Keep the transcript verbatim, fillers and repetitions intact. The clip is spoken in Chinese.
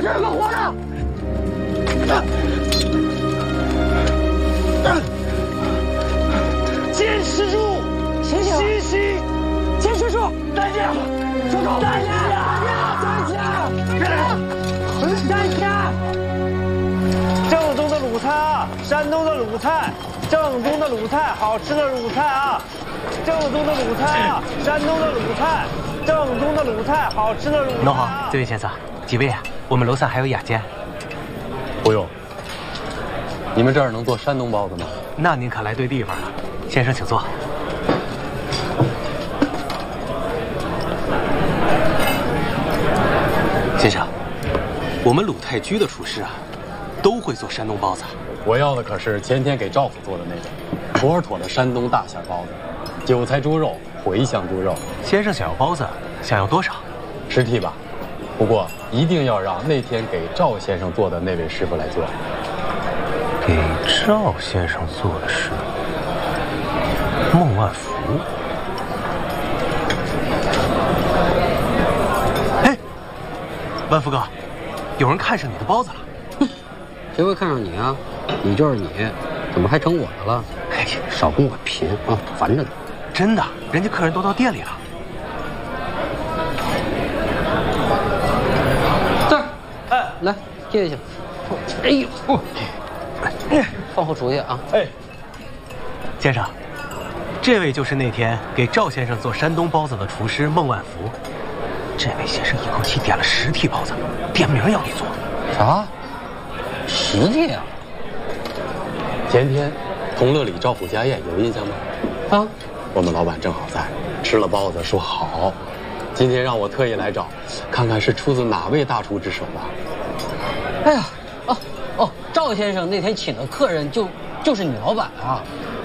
这儿有个活的。坚持住，醒醒，西西，坚持住，再见，叔叔，再见，再见，再见。正宗的鲁菜啊，山东的鲁菜，正宗的鲁菜，好吃的鲁菜啊，正宗的鲁菜啊，山东的鲁菜，正宗的鲁菜，好吃的鲁菜。 喏好，这位先生，几位啊？我们楼上还有雅间。 不用。你们这儿能做山东包子吗？ 那您可来对地方了，先生请坐。先生，我们鲁泰居的厨师啊，都会做山东包子。 我要的可是前天给赵府做的那种，妥妥的山东大馅包子，韭菜猪肉、茴香猪肉。 先生想要包子，想要多少？ 十屉吧。不过一定要让那天给赵先生做的那位师傅来做。 给赵先生做的是孟万福。哎，万福哥，有人看上你的包子了。 谁会看上你啊？你就是你，怎么还成我的了？ 哎， 少跟我贫啊，烦着呢。 真的，人家客人都到店里了。 这儿，哎，来接下去。哎呦，放后厨去啊！ 哎， 先生，这位就是那天给赵先生做山东包子的厨师孟万福。这位先生一口气点了十屉包子，点名要你做。 啥？十屉啊？ 前天同乐里赵府家宴有印象吗？ 啊， 我们老板正好在，吃了包子说好，今天让我特意来找，看看是出自哪位大厨之手吧。 哎呀，哦哦，赵先生那天请的客人就就是你老板啊？